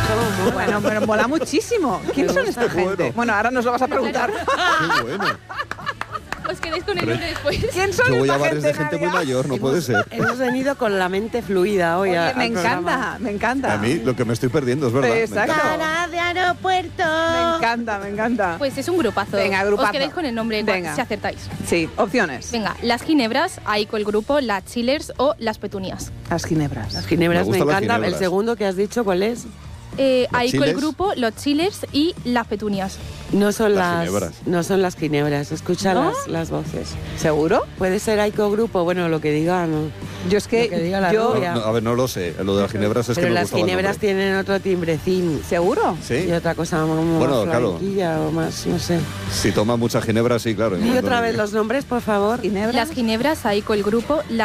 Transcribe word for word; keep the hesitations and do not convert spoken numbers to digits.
eso. Bueno, pero mola muchísimo. ¿Quién son esta gente? Bueno. Bueno, ahora nos lo vas a preguntar. Qué bueno. Os quedáis con el Pero- nombre después. ¿Quién son Yo voy esta a bares de gente Nadia? muy mayor, no puede ser. Hemos venido con la mente fluida hoy. Oye, a- me al programa. encanta, me encanta. A mí lo que me estoy perdiendo es verdad. me Exacto. encanta. Cara de aeropuerto. Me encanta, me encanta. Pues es un grupazo. Venga, grupazo. Os quedáis con el nombre Venga. si acertáis. Sí, opciones. Venga, las ginebras, ahí con el grupo, las chillers o las petunias. Las ginebras. Las ginebras Me me, gustan las encantan. ginebras. El segundo que has dicho, ¿cuál es? Eh, ¿Los ahí con el chiles? grupo, los chillers y las petunias. No son Las las, ginebras. no son las ginebras. Escucha ¿No? las, las voces. ¿Seguro? Puede ser Aiko Grupo, bueno, lo que diga, ¿no? Yo es que, Lo que diga la yo... rubia. No, no, a ver, no lo sé. Lo de las ginebras es Pero que me las gustaba el ginebras nombre. tienen otro timbrecín. ¿Seguro? Sí. Y otra cosa como Bueno, más claro. flamenquilla o más, no sé. Si toma mucha ginebra, sí, claro. Y otra vez los nombres, por favor. ¿Ginebras? Las ginebras, ahí con el grupo,